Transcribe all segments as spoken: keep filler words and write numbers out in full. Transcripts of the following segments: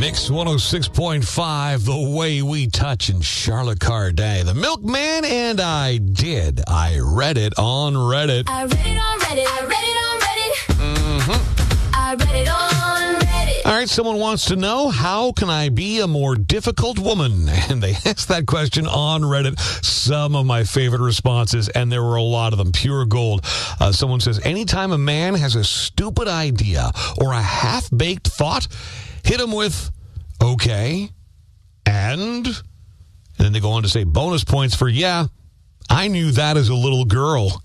Mix one oh six point five, The Way We Touch in Charlotte Corday. The Milkman and I did. I read it on Reddit. I read it on Reddit. I read it on Reddit. Mm-hmm. I read it on Reddit. All right, someone wants to know, how can I be a more difficult woman? And they asked that question on Reddit. Some of my favorite responses, and there were a lot of them, pure gold. Uh, someone says, anytime a man has a stupid idea or a half-baked thought, hit him with, okay, and, and then they go on to say, bonus points for, yeah, I knew that as a little girl.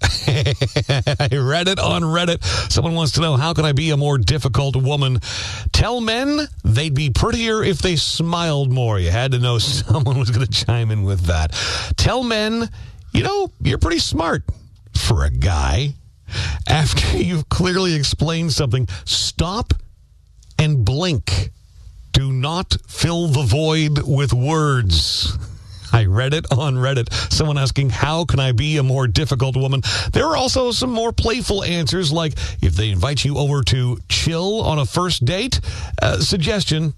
I read it on Reddit. Someone wants to know, how can I be a more difficult woman? Tell men they'd be prettier if they smiled more. You had to know someone was going to chime in with that. Tell men, you know, you're pretty smart for a guy. After you've clearly explained something, stop and blink. Do not fill the void with words. I read it on Reddit. Someone asking, how can I be a more difficult woman? There are also some more playful answers, like if they invite you over to chill on a first date, uh, suggestion,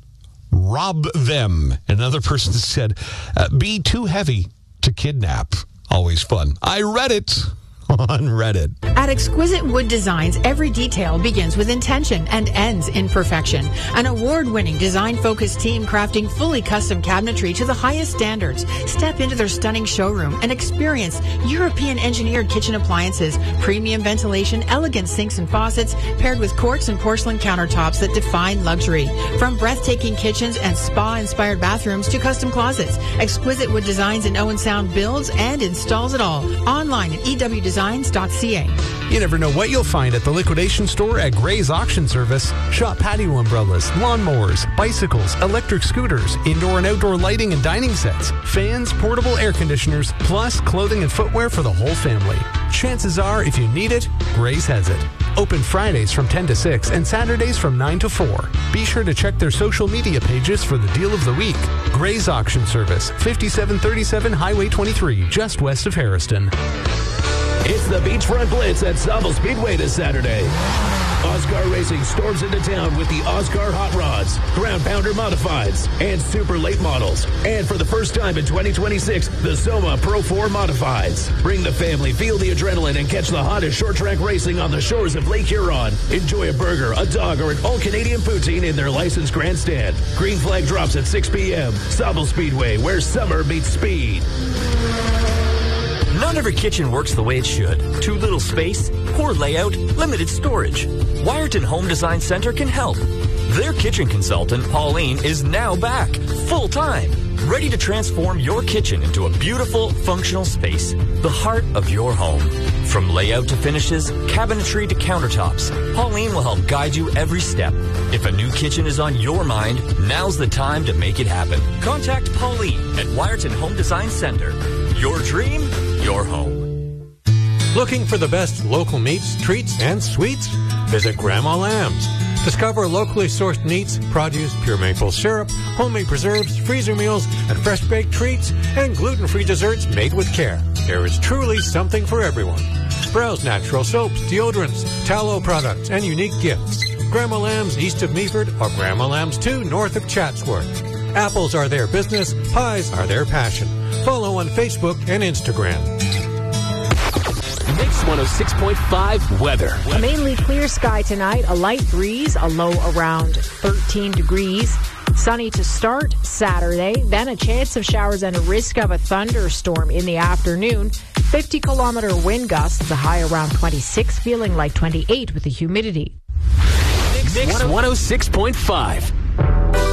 rob them. Another person said, uh, be too heavy to kidnap. Always fun. I read it on Reddit. At Exquisite Wood Designs, every detail begins with intention and ends in perfection. An award-winning design-focused team crafting fully custom cabinetry to the highest standards. Step into their stunning showroom and experience European-engineered kitchen appliances, premium ventilation, elegant sinks and faucets, paired with quartz and porcelain countertops that define luxury. From breathtaking kitchens and spa-inspired bathrooms to custom closets, Exquisite Wood Designs in Owen Sound builds and installs it all. Online at E W designs dot c a. You never know what you'll find at the liquidation store at Gray's Auction Service. Shop patio umbrellas, lawnmowers, bicycles, electric scooters, indoor and outdoor lighting and dining sets, fans, portable air conditioners, plus clothing and footwear for the whole family. Chances are, if you need it, Gray's has it. Open Fridays from ten to six and Saturdays from nine to four. Be sure to check their social media pages for the deal of the week. Gray's Auction Service, fifty-seven thirty-seven Highway twenty-three, just west of Harrison. It's the Beachfront Blitz at Sauble Speedway this Saturday. Oscar Racing storms into town with the Oscar Hot Rods, Ground Pounder Modifieds, and Super Late Models. And for the first time in twenty twenty-six, the Soma Pro four Modifieds. Bring the family, feel the adrenaline, and catch the hottest short track racing on the shores of Lake Huron. Enjoy a burger, a dog, or an all-Canadian poutine in their licensed grandstand. Green flag drops at six p.m. Sauble Speedway, where summer meets speed. Not every kitchen works the way it should. Too little space, poor layout, limited storage. Wyerton Home Design Center can help. Their kitchen consultant, Pauline, is now back, full-time, ready to transform your kitchen into a beautiful, functional space, the heart of your home. From layout to finishes, cabinetry to countertops, Pauline will help guide you every step. If a new kitchen is on your mind, now's the time to make it happen. Contact Pauline at Wyerton Home Design Center. Your dream, your home. Looking for the best local meats, treats, and sweets? Visit Grandma Lamb's. Discover locally sourced meats, produce, pure maple syrup, homemade preserves, freezer meals, and fresh baked treats, and gluten-free desserts made with care. There is truly something for everyone. Browse natural soaps, deodorants, tallow products, and unique gifts. Grandma Lamb's east of Meaford or Grandma Lamb's two north of Chatsworth. Apples are their business, pies are their passion. Follow on Facebook and Instagram. Mix one oh six point five weather. A mainly clear sky tonight, a light breeze, a low around thirteen degrees. Sunny to start Saturday, then a chance of showers and a risk of a thunderstorm in the afternoon. fifty kilometer wind gusts, a high around twenty-six, feeling like twenty-eight with the humidity. Mix one oh six point five.